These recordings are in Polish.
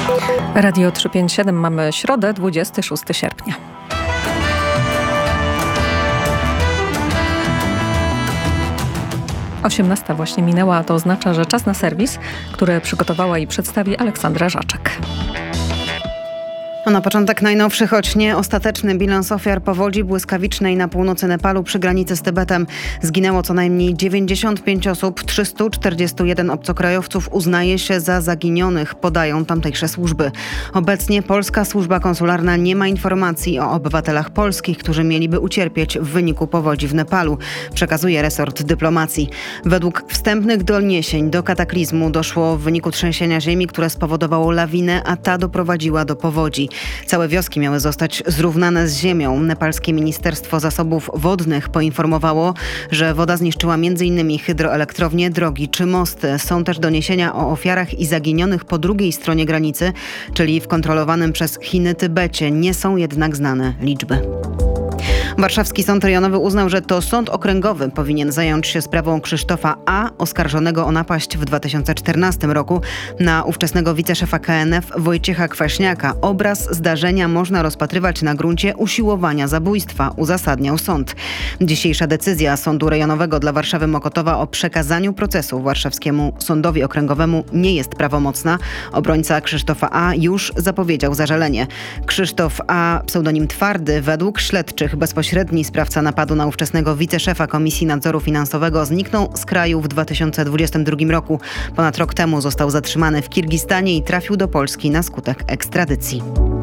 Radio 357, mamy środę, 26 sierpnia. 18 właśnie minęła, a to oznacza, że czas na serwis, który przygotowała i przedstawi Aleksandra Żaczek. Na początek najnowszy, choć nie ostateczny bilans ofiar powodzi błyskawicznej na północy Nepalu przy granicy z Tybetem. Zginęło co najmniej 95 osób, 341 obcokrajowców uznaje się za zaginionych, podają tamtejsze służby. Obecnie polska służba konsularna nie ma informacji o obywatelach polskich, którzy mieliby ucierpieć w wyniku powodzi w Nepalu, przekazuje resort dyplomacji. Według wstępnych doniesień do kataklizmu doszło w wyniku trzęsienia ziemi, które spowodowało lawinę, a ta doprowadziła do powodzi. Całe wioski miały zostać zrównane z ziemią. Nepalskie Ministerstwo Zasobów Wodnych poinformowało, że woda zniszczyła m.in. hydroelektrownie, drogi czy mosty. Są też doniesienia o ofiarach i zaginionych po drugiej stronie granicy, czyli w kontrolowanym przez Chiny Tybecie. Nie są jednak znane liczby. Warszawski Sąd Rejonowy uznał, że to Sąd Okręgowy powinien zająć się sprawą Krzysztofa A., oskarżonego o napaść w 2014 roku na ówczesnego wiceszefa KNF Wojciecha Kwaśniaka. Obraz zdarzenia można rozpatrywać na gruncie usiłowania zabójstwa, uzasadniał sąd. Dzisiejsza decyzja Sądu Rejonowego dla Warszawy Mokotowa o przekazaniu procesu Warszawskiemu Sądowi Okręgowemu nie jest prawomocna. Obrońca Krzysztofa A. już zapowiedział zażalenie. Krzysztof A., pseudonim Twardy, według śledczych bezpośredni sprawca napadu na ówczesnego wiceszefa Komisji Nadzoru Finansowego, zniknął z kraju w 2022 roku. Ponad rok temu został zatrzymany w Kirgistanie i trafił do Polski na skutek ekstradycji.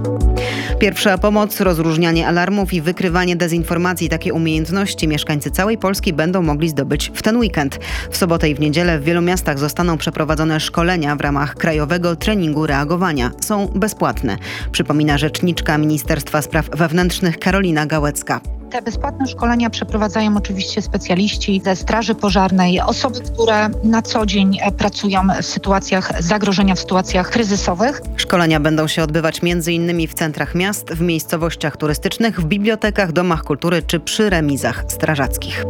Pierwsza pomoc, rozróżnianie alarmów i wykrywanie dezinformacji. Takie umiejętności mieszkańcy całej Polski będą mogli zdobyć w ten weekend. W sobotę i w niedzielę w wielu miastach zostaną przeprowadzone szkolenia w ramach Krajowego Treningu Reagowania. Są bezpłatne, przypomina rzeczniczka Ministerstwa Spraw Wewnętrznych Karolina Gałecka. Te bezpłatne szkolenia przeprowadzają oczywiście specjaliści ze Straży Pożarnej, osoby, które na co dzień pracują w sytuacjach zagrożenia, w sytuacjach kryzysowych. Szkolenia będą się odbywać m.in. w centrach miast, w miejscowościach turystycznych, w bibliotekach, domach kultury czy przy remizach strażackich.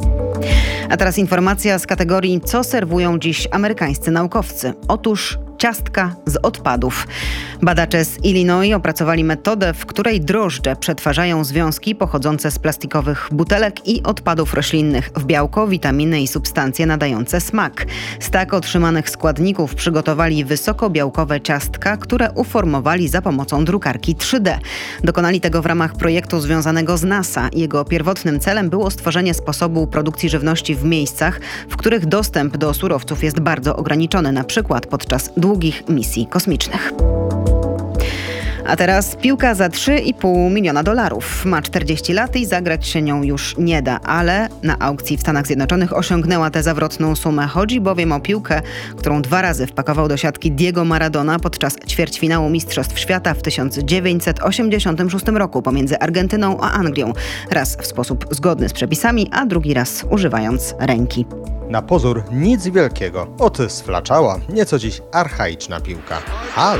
A teraz informacja z kategorii co serwują dziś amerykańscy naukowcy. Otóż ciastka z odpadów. Badacze z Illinois opracowali metodę, w której drożdże przetwarzają związki pochodzące z plastikowych butelek i odpadów roślinnych w białko, witaminy i substancje nadające smak. Z tak otrzymanych składników przygotowali wysokobiałkowe ciastka, które uformowali za pomocą drukarki 3D. Dokonali tego w ramach projektu związanego z NASA. Jego pierwotnym celem było stworzenie sposobu produkcji żywności w miejscach, w których dostęp do surowców jest bardzo ograniczony, na przykład podczas długich misji kosmicznych. A teraz piłka za $3,5 miliona. Ma 40 lat i zagrać się nią już nie da, ale na aukcji w Stanach Zjednoczonych osiągnęła tę zawrotną sumę. Chodzi bowiem o piłkę, którą 2 razy wpakował do siatki Diego Maradona podczas ćwierćfinału Mistrzostw Świata w 1986 roku pomiędzy Argentyną a Anglią. Raz w sposób zgodny z przepisami, a drugi raz używając ręki. Na pozór nic wielkiego. Oto sflaczała, nieco dziś archaiczna piłka. Ale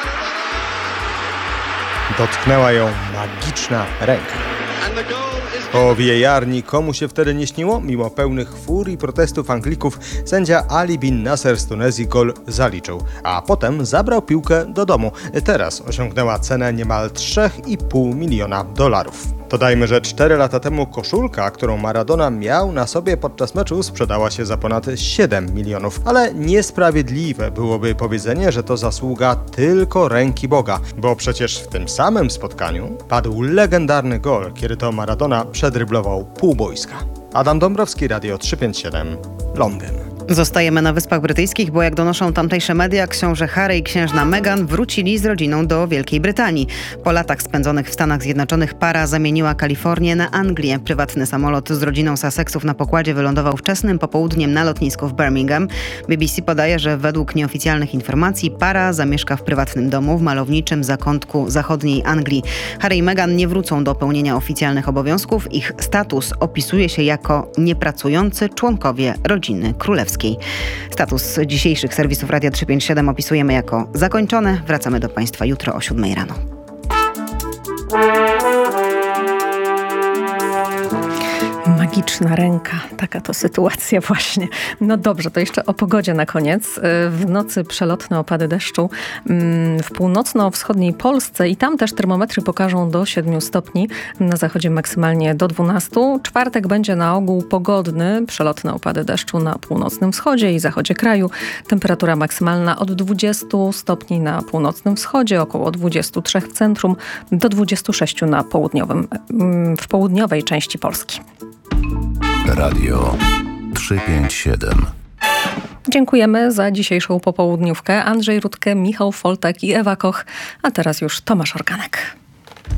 dotknęła ją magiczna ręka. O VAR nikomu się wtedy nie śniło. Mimo pełnych fur i protestów Anglików, sędzia Ali bin Nasser z Tunezji gol zaliczył, a potem zabrał piłkę do domu. Teraz osiągnęła cenę niemal $3,5 miliona. Dodajmy, że 4 lata temu koszulka, którą Maradona miał na sobie podczas meczu, sprzedała się za ponad 7 milionów. Ale niesprawiedliwe byłoby powiedzenie, że to zasługa tylko ręki Boga, bo przecież w tym samym spotkaniu padł legendarny gol, kiedy to Maradona przedryblował pół boiska. Adam Dąbrowski, Radio 357, Londyn. Zostajemy na Wyspach Brytyjskich, bo jak donoszą tamtejsze media, książę Harry i księżna Meghan wrócili z rodziną do Wielkiej Brytanii. Po latach spędzonych w Stanach Zjednoczonych para zamieniła Kalifornię na Anglię. Prywatny samolot z rodziną Sussexów na pokładzie wylądował wczesnym popołudniem na lotnisku w Birmingham. BBC podaje, że według nieoficjalnych informacji para zamieszka w prywatnym domu w malowniczym zakątku zachodniej Anglii. Harry i Meghan nie wrócą do pełnienia oficjalnych obowiązków. Ich status opisuje się jako niepracujący członkowie rodziny królewskiej. Status dzisiejszych serwisów Radia 357 opisujemy jako zakończone. Wracamy do Państwa jutro o 7 rano. Magiczna ręka. Taka to sytuacja właśnie. No dobrze, to jeszcze o pogodzie na koniec. W nocy przelotne opady deszczu w północno-wschodniej Polsce i tam też termometry pokażą do 7 stopni. Na zachodzie maksymalnie do 12. Czwartek będzie na ogół pogodny. Przelotne opady deszczu na północnym wschodzie i zachodzie kraju. Temperatura maksymalna od 20 stopni na północnym wschodzie, około 23 w centrum, do 26 w południowej części Polski. Radio 357. Dziękujemy za dzisiejszą popołudniówkę. Andrzej Rutke, Michał Foltak i Ewa Koch, a teraz już Tomasz Organek.